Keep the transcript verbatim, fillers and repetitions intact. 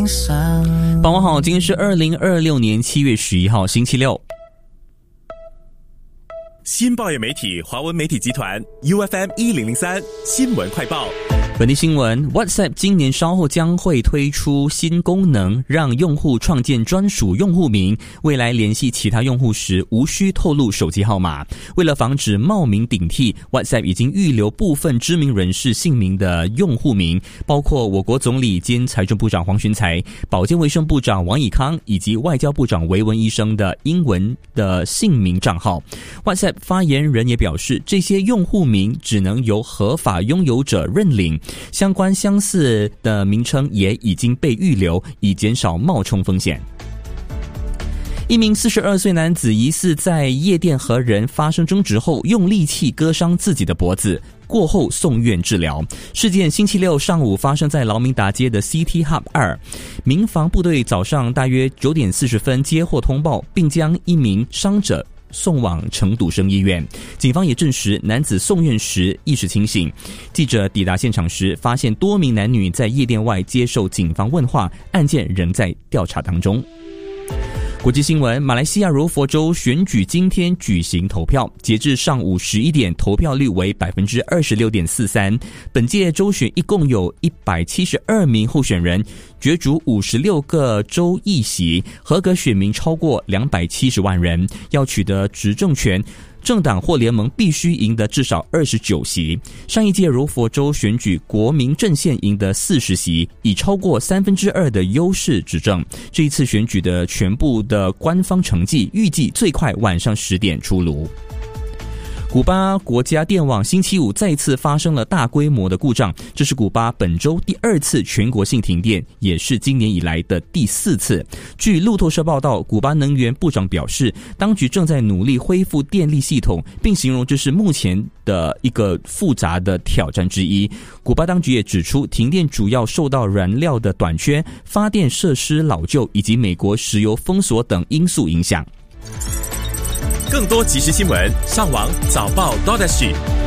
铃声。 傍晚好，今天是二零二六年七月十一号星期六。 新报业媒体华文媒体集团 U F M 一零零三新闻快报。 本地新闻 WhatsApp 今年稍后将会推出新功能，让用户创建专属用户名，未来联系其他用户时无需透露手机号码。为了防止冒名顶替， WhatsApp 已经预留部分知名人士姓名的用户名，包括我国总理兼财政部长黄循财、保健卫生部长王以康以及外交部长维文医生的英文的姓名账号。 WhatsApp 发言人也表示，这些用户名只能由合法拥有者认领，相关相似的名称也已经被预留，以减少冒充风险。一名四十二岁男子疑似在夜店和人发生争执后，用利器割伤自己的脖子，过后送院治疗。事件星期六上午发生在劳明达街的 City Hub 二，民防部队早上大约九点四十分接获通报，并将一名伤者送往陈笃生医院。警方也证实男子送院时意识清醒。记者抵达现场时，发现多名男女在夜店外接受警方问话，案件仍在调查当中。国际新闻，马来西亚柔佛州选举今天举行投票，截至上午十一点，投票率为 百分之二十六点四三。本届州选一共有一百七十二名候选人，角逐五十六个州议席，合格选民超过两百七十万人。要取得执政权，政党或联盟必须赢得至少二十九席。上一届柔佛州选举，国民阵线赢得四十席，以超过三分之二的优势执政。这一次选举的全部的官方成绩预计最快晚上十点出炉。古巴国家电网星期五再次发生了大规模的故障，这是古巴本周第二次全国性停电，也是今年以来的第四次。据路透社报道，古巴能源部长表示，当局正在努力恢复电力系统，并形容这是目前的一个复杂的挑战之一。古巴当局也指出，停电主要受到燃料的短缺、发电设施老旧以及美国石油封锁等因素影响。 更多即时新闻，上网早报 .dot.sg